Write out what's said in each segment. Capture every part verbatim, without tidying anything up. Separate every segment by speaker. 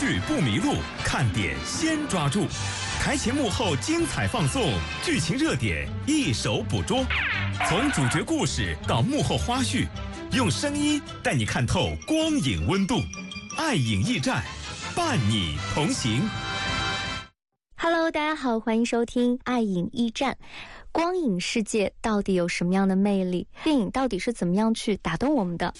Speaker 1: 剧不迷路，看点先抓住。台前幕后精彩放送，剧情热点一手捕捉。从主角故事到幕后花絮，用声音带你看透光影温度。爱影驿站，伴你同行。
Speaker 2: Hello， 大家好，欢迎收听爱影驿站。光影世界到底有什么样的魅力？电影到底是怎么样去打动我们的？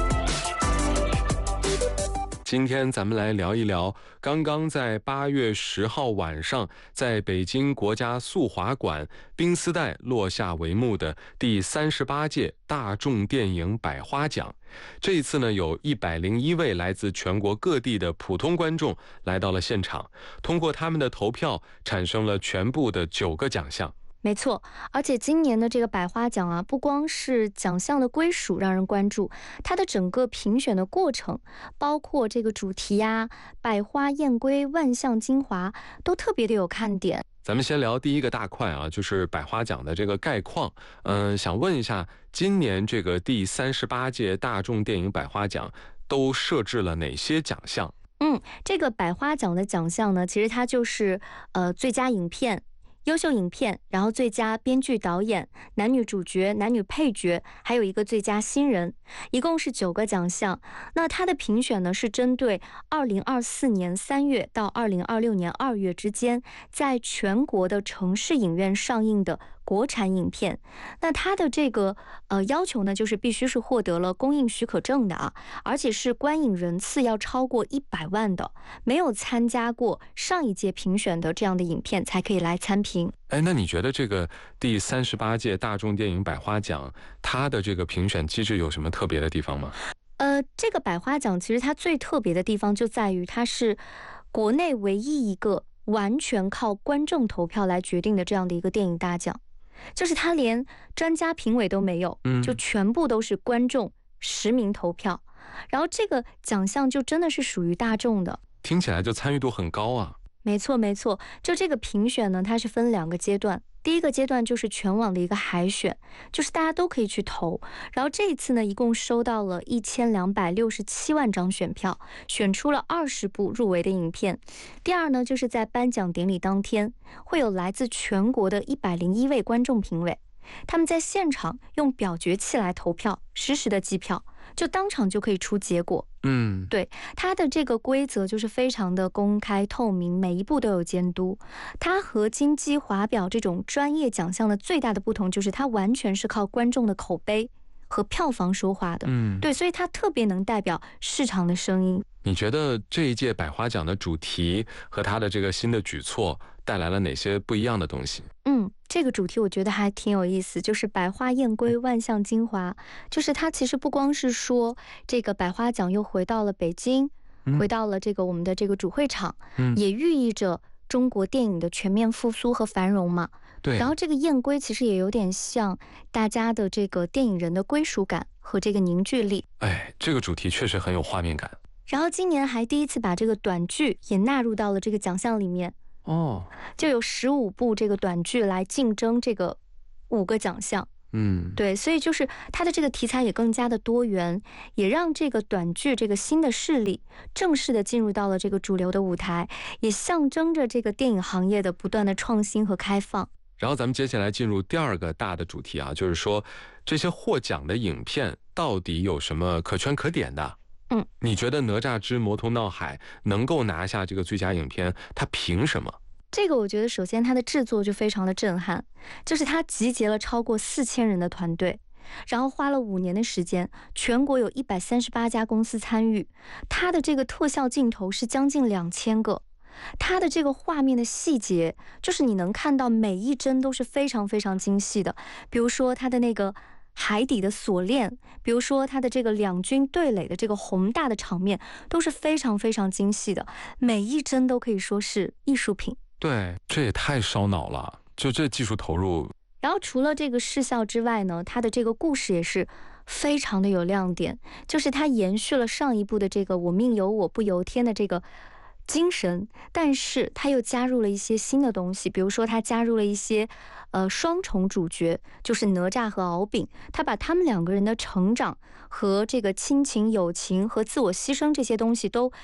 Speaker 3: 今天咱们来聊一聊刚刚在八月十号晚上在北京国家速滑馆冰丝带落下帷幕的第三十八届大众电影百花奖。这一次呢，有一百零一位来自全国各地的普通观众来到了现场，通过他们的投票产生了全部的九个奖项。
Speaker 2: 没错，而且今年的这个百花奖啊，不光是奖项的归属让人关注，它的整个评选的过程，包括这个主题呀、百花燕归、万象精华，都特别的有看点。
Speaker 3: 咱们先聊第一个大块啊，就是百花奖的这个概况。嗯、呃，想问一下，今年这个第三十八届大众电影百花奖都设置了哪些奖项？
Speaker 2: 嗯，这个百花奖的奖项呢，其实它就是呃最佳影片、优秀影片，然后最佳编剧导演、男女主角、男女配角，还有一个最佳新人，一共是九个奖项。那它的评选呢，是针对二零二四年三月到二零二六年二月之间，在全国的城市影院上映的国产影片。那它的这个呃要求呢，就是必须是获得了公映许可证的啊，而且是观影人次要超过一百万的，没有参加过上一届评选的这样的影片才可以来参评。
Speaker 3: 哎，那你觉得这个第三十八届大众电影百花奖，它的这个评选机制有什么特别的地方吗？
Speaker 2: 呃，这个百花奖其实它最特别的地方就在于，它是国内唯一一个完全靠观众投票来决定的这样的一个电影大奖，就是它连专家评委都没有，就全部都是观众实名投票，然后这个奖项就真的是属于大众的，
Speaker 3: 听起来就参与度很高啊。
Speaker 2: 没错没错，就这个评选呢，它是分两个阶段。第一个阶段就是全网的一个海选，就是大家都可以去投，然后这一次呢，一共收到了一千两百六十七万张选票，选出了二十部入围的影片。第二呢，就是在颁奖典礼当天，会有来自全国的一百零一位观众评委，他们在现场用表决器来投票，实时的计票，就当场就可以出结果。
Speaker 3: 嗯，
Speaker 2: 对，它的这个规则就是非常的公开透明，每一步都有监督。它和金鸡华表这种专业奖项的最大的不同就是它完全是靠观众的口碑和票房说话的。
Speaker 3: 嗯，
Speaker 2: 对，所以它特别能代表市场的声音。
Speaker 3: 你觉得这一届百花奖的主题和它的这个新的举措带来了哪些不一样的东西？
Speaker 2: 嗯，这个主题我觉得还挺有意思，就是百花燕归，万象精华。就是它其实不光是说这个百花奖又回到了北京，
Speaker 3: 嗯、
Speaker 2: 回到了这个我们的这个主会场，
Speaker 3: 嗯、
Speaker 2: 也寓意着中国电影的全面复苏和繁荣嘛。
Speaker 3: 对。
Speaker 2: 然后这个燕归其实也有点像大家的这个电影人的归属感和这个凝聚力。
Speaker 3: 哎，这个主题确实很有画面感。
Speaker 2: 然后今年还第一次把这个短剧也纳入到了这个奖项里面。
Speaker 3: 哦，
Speaker 2: 就有十五部这个短剧来竞争这个五个奖项。
Speaker 3: 嗯，
Speaker 2: 对，所以就是它的这个题材也更加的多元，也让这个短剧这个新的势力正式的进入到了这个主流的舞台，也象征着这个电影行业的不断的创新和开放。
Speaker 3: 然后咱们接下来进入第二个大的主题啊，就是说这些获奖的影片到底有什么可圈可点的？
Speaker 2: 嗯，
Speaker 3: 你觉得哪吒之魔童闹海能够拿下这个最佳影片，它凭什么？
Speaker 2: 这个我觉得首先它的制作就非常的震撼，就是它集结了超过四千人的团队，然后花了五年的时间，全国有一百三十八家公司参与，它的这个特效镜头是将近两千个，它的这个画面的细节，就是你能看到每一帧都是非常非常精细的，比如说它的那个海底的锁链，比如说它的这个两军对垒的这个宏大的场面，都是非常非常精细的，每一帧都可以说是艺术品。
Speaker 3: 对，这也太烧脑了，就这技术投入。
Speaker 2: 然后除了这个视效之外呢，它的这个故事也是非常的有亮点，就是它延续了上一部的这个我命由我不由天的这个精神，但是它又加入了一些新的东西，比如说它加入了一些呃双重主角，就是哪吒和敖丙，他把他们两个人的成长和这个亲情、友情和自我牺牲这些东西都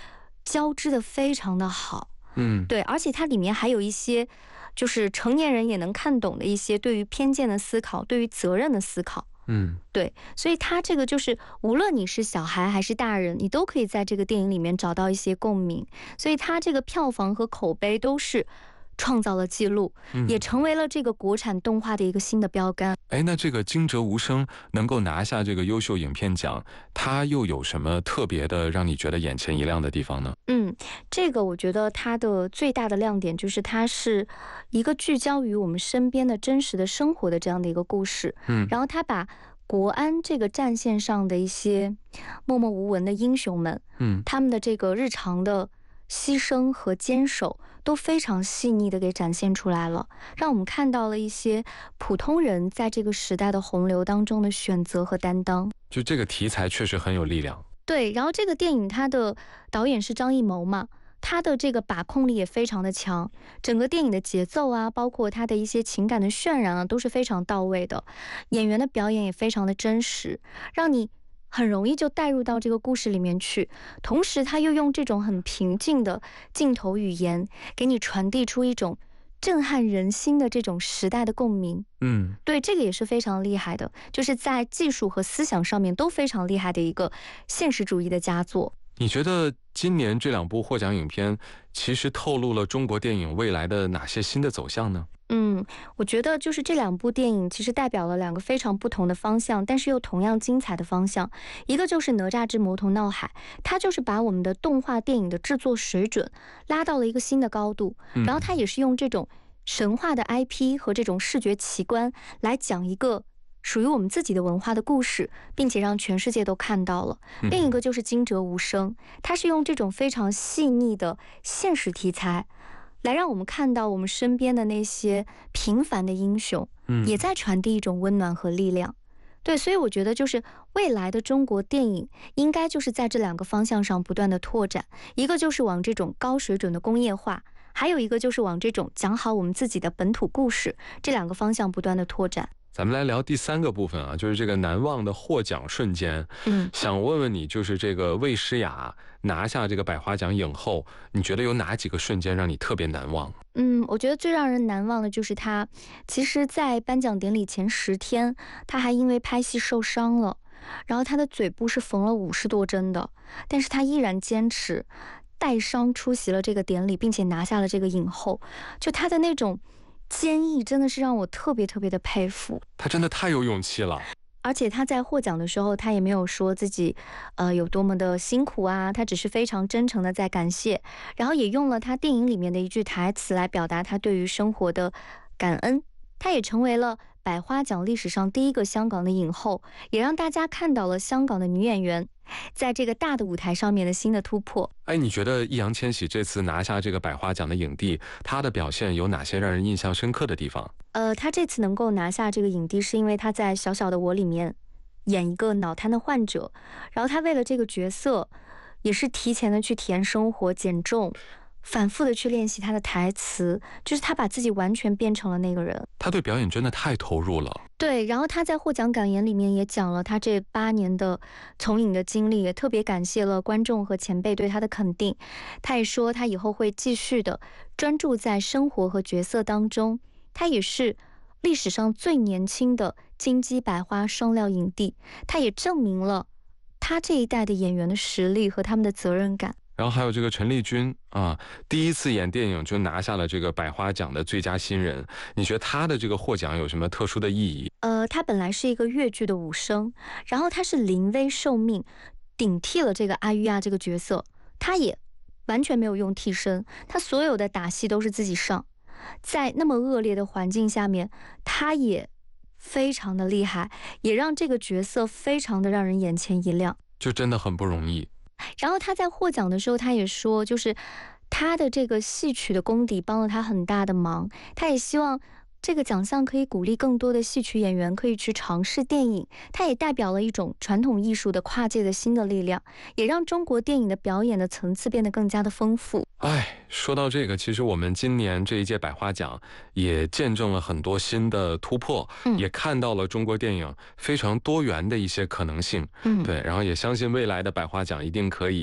Speaker 2: 交织的非常的好。
Speaker 3: 嗯，
Speaker 2: 对，而且它里面还有一些就是成年人也能看懂的一些对于偏见的思考，对于责任的思考。
Speaker 3: 嗯，
Speaker 2: 对，所以它这个就是无论你是小孩还是大人，你都可以在这个电影里面找到一些共鸣，所以它这个票房和口碑都是创造了记录，
Speaker 3: 嗯
Speaker 2: 也成为了这个国产动画的一个新的标杆。
Speaker 3: 哎，那这个惊蛰无声能够拿下这个优秀影片奖，它又有什么特别的让你觉得眼前一亮的地方呢？
Speaker 2: 嗯，这个我觉得它的最大的亮点就是它是一个聚焦于我们身边的真实的生活的这样的一个故事。
Speaker 3: 嗯，
Speaker 2: 然后它把国安这个战线上的一些默默无闻的英雄们，
Speaker 3: 嗯，
Speaker 2: 他们的这个日常的牺牲和坚守都非常细腻的给展现出来了，让我们看到了一些普通人在这个时代的洪流当中的选择和担当。
Speaker 3: 就这个题材确实很有力量。
Speaker 2: 对，然后这个电影它的导演是张艺谋嘛，他的这个把控力也非常的强，整个电影的节奏啊，包括他的一些情感的渲染啊，都是非常到位的，演员的表演也非常的真实，让你很容易就带入到这个故事里面去。同时他又用这种很平静的镜头语言，给你传递出一种震撼人心的这种时代的共鸣。
Speaker 3: 嗯，
Speaker 2: 对，这个也是非常厉害的，就是在技术和思想上面都非常厉害的一个现实主义的佳作。
Speaker 3: 你觉得今年这两部获奖影片其实透露了中国电影未来的哪些新的走向呢？
Speaker 2: 嗯，我觉得就是这两部电影其实代表了两个非常不同的方向，但是又同样精彩的方向。一个就是《哪吒之魔童闹海》，它就是把我们的动画电影的制作水准拉到了一个新的高度，
Speaker 3: 嗯
Speaker 2: 然后它也是用这种神话的 I P 和这种视觉奇观来讲一个属于我们自己的文化的故事，并且让全世界都看到了。
Speaker 3: 嗯
Speaker 2: 另一个就是惊蛰无声，它是用这种非常细腻的现实题材来让我们看到我们身边的那些平凡的英雄，
Speaker 3: 嗯
Speaker 2: 也在传递一种温暖和力量。对，所以我觉得就是未来的中国电影应该就是在这两个方向上不断的拓展，一个就是往这种高水准的工业化，还有一个就是往这种讲好我们自己的本土故事，这两个方向不断的拓展。
Speaker 3: 咱们来聊第三个部分啊，就是这个难忘的获奖瞬间。
Speaker 2: 嗯，
Speaker 3: 想问问你，就是这个魏诗雅拿下这个百花奖影后，你觉得有哪几个瞬间让你特别难忘？
Speaker 2: 嗯，我觉得最让人难忘的就是他，其实，在颁奖典礼前十天，他还因为拍戏受伤了，然后他的嘴部是缝了五十多针的，但是他依然坚持带伤出席了这个典礼，并且拿下了这个影后。就他的那种坚毅，真的是让我特别特别的佩服。
Speaker 3: 他真的太有勇气了。
Speaker 2: 而且他在获奖的时候，他也没有说自己，呃，有多么的辛苦啊，他只是非常真诚的在感谢，然后也用了他电影里面的一句台词来表达他对于生活的感恩。他也成为了百花奖历史上第一个香港的影后，也让大家看到了香港的女演员在这个大的舞台上面的新的突破。
Speaker 3: 哎，你觉得易烊千玺这次拿下这个百花奖的影帝，他的表现有哪些让人印象深刻的地方？
Speaker 2: 呃，他这次能够拿下这个影帝，是因为他在《小小的我》里面演一个脑瘫的患者，然后他为了这个角色，也是提前的去体验生活、减重，反复的去练习他的台词，就是他把自己完全变成了那个人。
Speaker 3: 他对表演真的太投入了。
Speaker 2: 对，然后他在获奖感言里面也讲了他这八年的从影的经历，也特别感谢了观众和前辈对他的肯定。他也说他以后会继续的专注在生活和角色当中。他也是历史上最年轻的金鸡百花双料影帝，他也证明了他这一代的演员的实力和他们的责任感。
Speaker 3: 然后还有这个陈丽君啊，第一次演电影就拿下了这个百花奖的最佳新人，你觉得她的这个获奖有什么特殊的意义？
Speaker 2: 呃，她本来是一个越剧的武生，然后她是临危受命，顶替了这个阿玉亚这个角色，她也完全没有用替身，她所有的打戏都是自己上，在那么恶劣的环境下面，她也非常的厉害，也让这个角色非常的让人眼前一亮，
Speaker 3: 就真的很不容易。
Speaker 2: 然后他在获奖的时候，他也说，就是他的这个戏曲的功底帮了他很大的忙。他也希望这个奖项可以鼓励更多的戏曲演员可以去尝试电影。它也代表了一种传统艺术的跨界的新的力量，也让中国电影的表演的层次变得更加的丰富。
Speaker 3: 哎，说到这个，其实我们今年这一届百花奖也见证了很多新的突破，
Speaker 2: 嗯、
Speaker 3: 也看到了中国电影非常多元的一些可能性。
Speaker 2: 嗯，
Speaker 3: 对，然后也相信未来的百花奖一定可以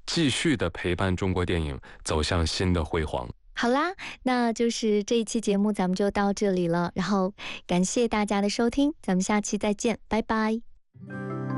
Speaker 3: 继续的陪伴中国电影走向新的辉煌。
Speaker 2: 好啦，那就是这一期节目咱们就到这里了，然后感谢大家的收听，咱们下期再见，拜拜。